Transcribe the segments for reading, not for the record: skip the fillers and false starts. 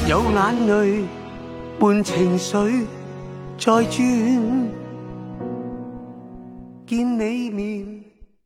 有眼泪伴情绪在转，见你面。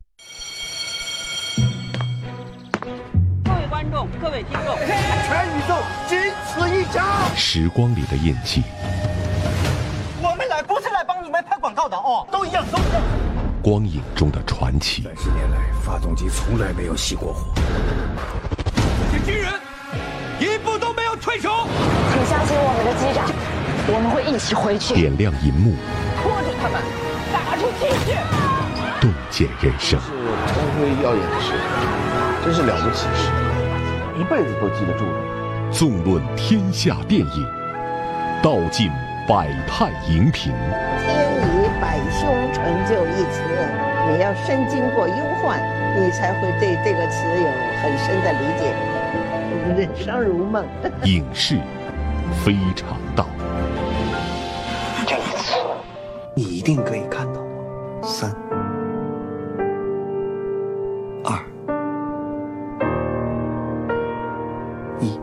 各位观众，各位听众， 全宇宙仅此一家。 时光里的印记， 我们来不是来帮你们拍广告的哦，都一样，都一样。 光影中的传奇。 30年来，发动机从来没有熄过火。 这些军人一步都没有退手。 请相信我们的机长，我们会一起回去。 点亮银幕， 拖着他们打出气势， 洞见人生。 是光辉耀眼的事，真是了不起的事，一辈子都记得住的。 纵论天下电影，道尽百态荧屏。 天以百凶成就一词，你要深经过忧患，你才会对这个词有很深的理解。人生如梦。 影视非常道。 这一次， 你一定可以看到我。3、2、1。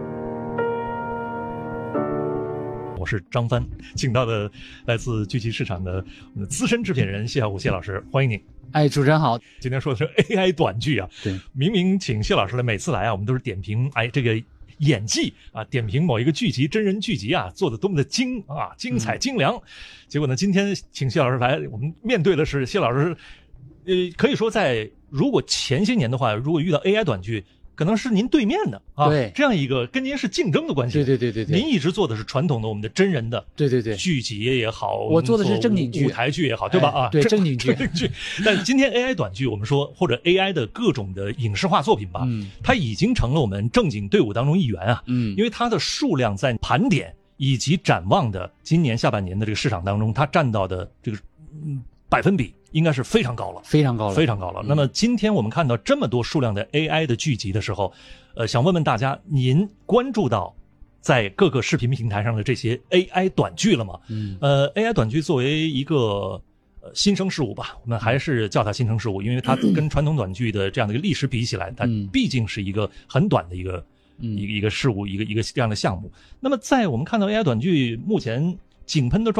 我是张帆，请到的来自聚集市场的我们的资深制片人谢小虎谢老师，欢迎您。 哎，主持人好。 今天说的是 AI 短剧啊， 对， 明明请谢老师来，每次来啊，我们都是点评这个演技啊，点评某一个剧集真人剧集啊，做的多么的精彩精良。结果呢，今天请谢老师来，我们面对的是谢老师，可以说如果前些年的话，如果遇到 AI 短剧，可能是您对面的啊， 对， 这样一个跟您是竞争的关系。 对。 您一直做的是传统的我们的真人的， 对剧集也好， 我做的是正经剧、 舞台剧也好，对吧？ 对，正经剧。 但今天 AI 短剧，我们说或者 AI 的各种的影视化作品吧，它已经成了我们正经队伍当中一员啊。因为它的数量在盘点以及展望的今年下半年的这个市场当中，它占到的这个百分比应该是非常高了，非常高了。那么今天我们看到这么多数量的 AI 的剧集的时候，想问问大家，您关注到在各个视频平台上的这些 AI 短剧了吗？AI 短剧作为一个新生事物吧，我们还是叫它新生事物，因为它跟传统短剧的这样的一个历史比起来，它毕竟是一个很短的一个事物，一个这样的项目。那么在我们看到 AI 短剧目前井喷的